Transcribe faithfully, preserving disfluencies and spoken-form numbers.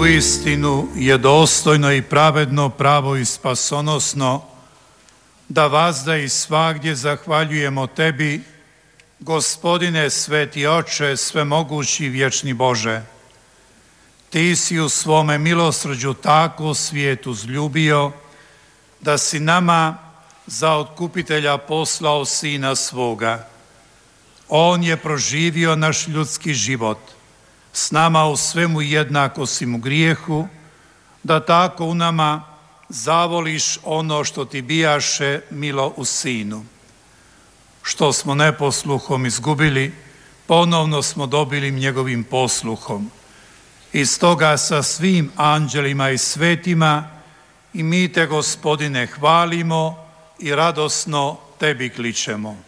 Uistinu je dostojno i pravedno, pravo i spasonosno da vazda i svagdje zahvaljujemo Tebi, Gospodine, sveti Oče, svemogući vječni Bože. Ti si u svome milosrđu tako svijet uzljubio da si nama za otkupitelja poslao Sina svoga. On je proživio naš ljudski život, s nama u svemu jednako si u grijehu, da tako u nama zavoliš ono što ti bijaše milo u Sinu. Što smo neposluhom izgubili, ponovno smo dobili njegovim posluhom. I stoga sa svim anđelima i svetima i mi te, Gospodine, hvalimo i radosno Tebi kličemo.